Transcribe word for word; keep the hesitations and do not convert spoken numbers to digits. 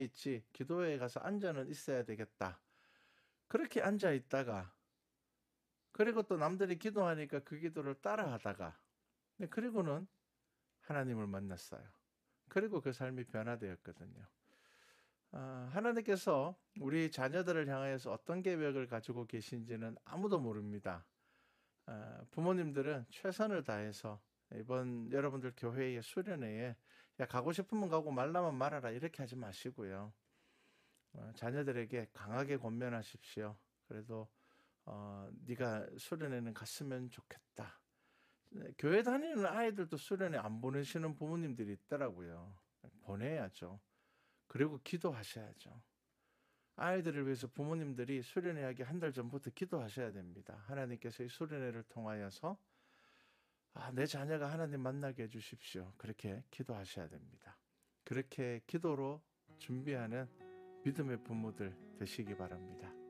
있지 기도회에 가서 앉아는 있어야 되겠다. 그렇게 앉아 있다가 그리고 또 남들이 기도하니까 그 기도를 따라하다가 네 그리고는 하나님을 만났어요. 그리고 그 삶이 변화되었거든요. 아 하나님께서 우리 자녀들을 향하여서 어떤 계획을 가지고 계신지는 아무도 모릅니다. 아 부모님들은 최선을 다해서 이번 여러분들 교회의 수련회에 "야 가고 싶으면 가고 말라면 말아라." 이렇게 하지 마시고요. 어 자녀들에게 강하게 권면하십시오. 그래도 어 "네가 수련회는 갔으면 좋겠다." 네 교회 다니는 아이들도 수련회 안 보내시는 부모님들이 있더라고요. 보내야죠. 그리고 기도하셔야죠. 아이들을 위해서 부모님들이 수련회 하기 한 달 전부터 기도하셔야 됩니다. 하나님께서 이 수련회를 통하여서 아 내 자녀가 하나님 만나게 해 주십시오. 그렇게 기도하셔야 됩니다. 그렇게 기도로 준비하는 믿음의 부모들 되시기 바랍니다.